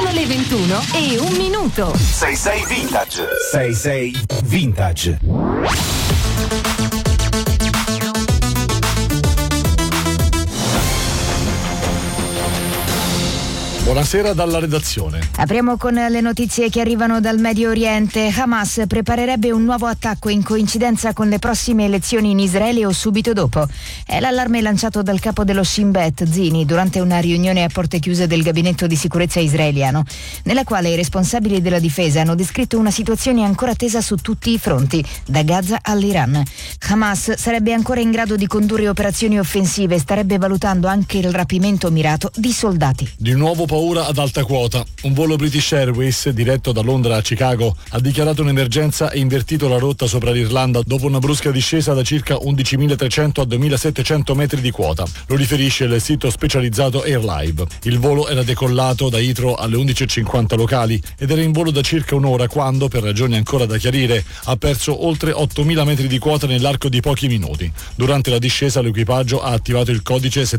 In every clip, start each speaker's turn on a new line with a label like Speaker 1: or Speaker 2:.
Speaker 1: Sono le 21:01.
Speaker 2: 66 Vintage. 66 Vintage.
Speaker 3: Buonasera dalla redazione.
Speaker 4: Apriamo con le notizie che arrivano dal Medio Oriente. Hamas preparerebbe un nuovo attacco in coincidenza con le prossime elezioni in Israele o subito dopo. È l'allarme lanciato dal capo dello Shin Bet, Zini, durante una riunione a porte chiuse del gabinetto di sicurezza israeliano, nella quale i responsabili della difesa hanno descritto una situazione ancora tesa su tutti i fronti, da Gaza all'Iran. Hamas sarebbe ancora in grado di condurre operazioni offensive e starebbe valutando anche il rapimento mirato di soldati.
Speaker 3: Di nuovo paura ad alta quota. Un volo British Airways diretto da Londra a Chicago ha dichiarato un'emergenza e invertito la rotta sopra l'Irlanda dopo una brusca discesa da circa 11.300 a 2.700 metri di quota. Lo riferisce il sito specializzato AirLive. Il volo era decollato da Heathrow alle 11.50 locali ed era in volo da circa un'ora quando, per ragioni ancora da chiarire, ha perso oltre 8.000 metri di quota nell'arco di pochi minuti. Durante la discesa l'equipaggio ha attivato il codice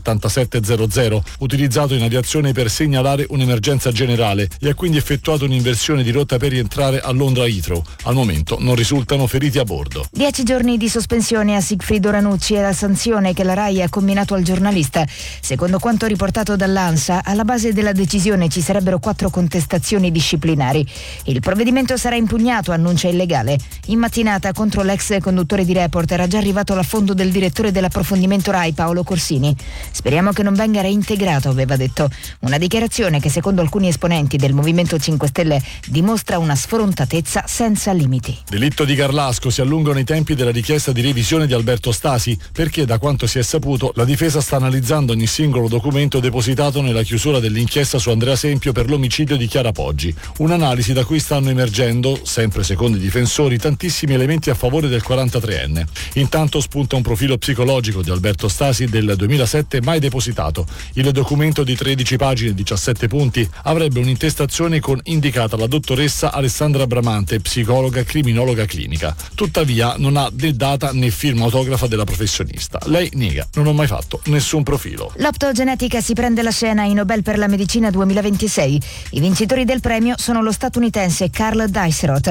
Speaker 3: 7700, utilizzato in aviazione per segnalare un'emergenza generale, e ha quindi effettuato un'inversione di rotta per rientrare a Londra Heathrow. Al momento non risultano feriti a bordo.
Speaker 4: 10 giorni di sospensione a Sigfrido Ranucci è la sanzione che la RAI ha comminato al giornalista. Secondo quanto riportato dall'ANSA, alla base della decisione ci sarebbero 4 contestazioni disciplinari. Il provvedimento sarà impugnato, annuncia il legale. In mattinata contro l'ex conduttore di Report era già arrivato l'affondo del direttore dell'approfondimento RAI Paolo Corsini. Speriamo che non venga reintegrato, aveva detto. Una dichiarazione che secondo alcuni esponenti del Movimento 5 Stelle dimostra una sfrontatezza senza limiti.
Speaker 3: Delitto di Garlasco, si allungano i tempi della richiesta di revisione di Alberto Stasi, perché da quanto si è saputo la difesa sta analizzando ogni singolo documento depositato nella chiusura dell'inchiesta su Andrea Sempio per l'omicidio di Chiara Poggi. Un'analisi da cui stanno emergendo, sempre secondo i difensori, tantissimi elementi a favore del 43enne. Intanto spunta un profilo psicologico di Alberto Stasi del 2007 mai depositato. Il documento di 13 pagine e 17 punti avrebbe un'intestazione con indicata la dottoressa Alessandra Bramante, psicologa criminologa clinica. Tuttavia non ha né data né firma autografa della professionista. Lei nega: non ho mai fatto nessun profilo.
Speaker 4: L'optogenetica si prende la scena ai Nobel per la medicina 2026. I vincitori del premio sono lo statunitense Karl Deisroth,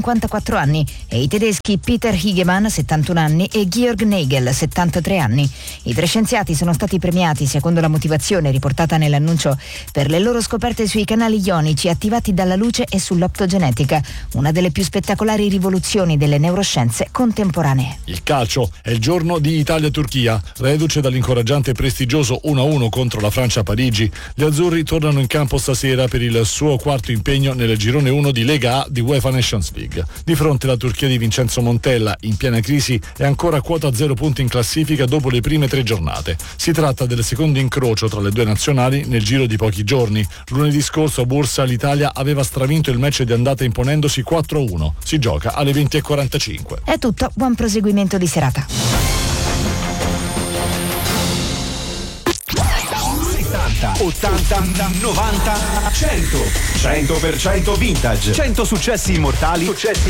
Speaker 4: 54 anni, e i tedeschi Peter Higemann, 71 anni, e Georg Nagel, 73 anni. I 3 scienziati sono stati premiati secondo la motivazione riportata nell'annuncio per le loro scoperte sui canali ionici attivati dalla luce e sull'optogenetica, una delle più spettacolari rivoluzioni delle neuroscienze contemporanee.
Speaker 3: Il calcio è il giorno di Italia-Turchia. Reduce dall'incoraggiante e prestigioso 1-1 contro la Francia a Parigi, gli azzurri tornano in campo stasera per il suo quarto impegno nel girone 1 di Lega A di UEFA Nations League. Di fronte alla Turchia di Vincenzo Montella, in piena crisi, è ancora a quota 0 punti in classifica dopo le prime 3 giornate. Si tratta del secondo incrocio tra le due nazionali nel giro di pochi giorni. Lunedì scorso a Bursa l'Italia aveva stravinto il match di andata imponendosi 4-1. Si gioca alle 20:45.
Speaker 4: È tutto, buon proseguimento di serata.
Speaker 2: 70, 80, 90, 100. 100% vintage. 100 successi immortali.